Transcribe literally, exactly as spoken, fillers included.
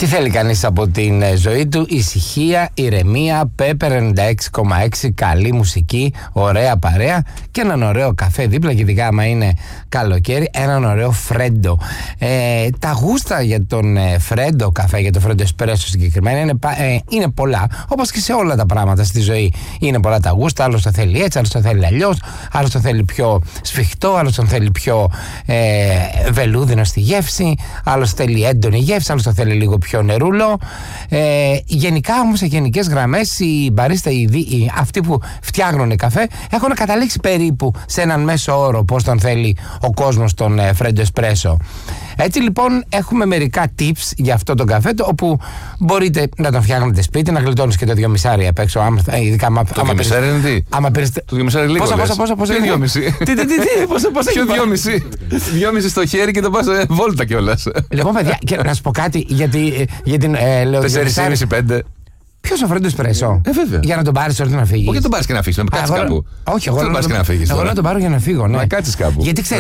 Τι θέλει κανείς από την ζωή του? Ησυχία, ηρεμία, Pepper ενενήντα έξι κόμμα έξι, καλή μουσική, ωραία παρέα και έναν ωραίο καφέ δίπλα, και ειδικά άμα είναι καλοκαίρι, έναν ωραίο φρέντο. Ε, τα γούστα για τον ε, φρέντο καφέ, για τον φρέντο εσπρέσο συγκεκριμένα, είναι, ε, είναι πολλά, όπως και σε όλα τα πράγματα στη ζωή. Είναι πολλά τα γούστα, άλλος το θέλει έτσι, άλλος το θέλει αλλιώς, άλλος το θέλει πιο σφιχτό, άλλος τον θέλει πιο ε, βελούδινο στη γεύση, άλλος θέλει έντονη γεύση, άλλος το θέλει λίγο πιο νερούλο. Ε, γενικά όμως, σε γενικές γραμμές, οι μπαρίστα, οι, οι, αυτοί που φτιάχνουν καφέ, έχουν καταλήξει περίπου σε έναν μέσο όρο πώς τον θέλει ο κόσμος τον ε, φρέντο εσπρέσο. Έτσι λοιπόν έχουμε μερικά tips για αυτό τον καφέ, το, όπου μπορείτε να τον φτιάχνετε σπίτι, να γλιτώνεις και το δυο μισάρι απ' έξω, άμα, ειδικά άμα, το δυο μισάρι είναι τι? Άμα περίστε... Το δυο μισάρι λίγο. Πόσα, πόσα, πόσα, πόσα, δυο μισή. Τι, τι, τι, τι, πόσα, πόσα. Ποιο δυο μισή? Δυο μισή στο χέρι και το πας βόλτα κιόλας. Λοιπόν, παιδιά, και να σου πω κάτι γιατί, για την ε, λέω... τέσσερις και μισή πέντε. Ποιος ο φρέντο εσπρέσο? Ε, βέβαια. Για να τον πάρεις τώρα να φύγεις? Όχι, να τον πάρεις και να φύγεις, να κάτσεις κάπου. Όχι, εγώ να τον πάρεις και να φύγεις. Εγώ να τον πάρω για να φύγω, ναι. Να κάτσεις κάπου. Γιατί